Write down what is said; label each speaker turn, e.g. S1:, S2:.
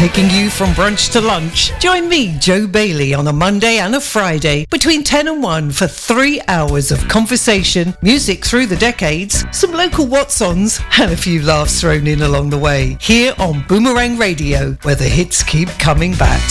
S1: taking you from brunch to lunch. Join me, Joe Bailey, on a Monday and a Friday between 10 and 1 for 3 hours of conversation, music through the decades, some local what's-ons, and a few laughs thrown in along the way. Here on Boomerang Radio, where the hits keep coming back.